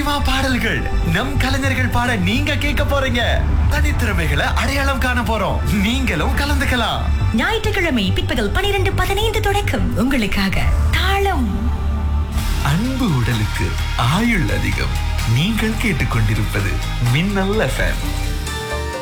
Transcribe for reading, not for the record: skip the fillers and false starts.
Cinema பாடல்கள் நம் கலைஞர்கள் பாட நீங்க கேட்க போறீங்க. தனித்திறமைகளை அடையாளம் காண போறோம். நீங்களும் கலந்துக்கலாம். ஞாயிற்றுக்கிழமை பிற்பகல் 12:15 தொடக்கம் உங்களுக்காக தாளம். அன்பு உடலுக்கு ஆயுள் அதிகம். நீங்கள் கேட்டுக்கொண்டிருப்பது மின்னல் FM.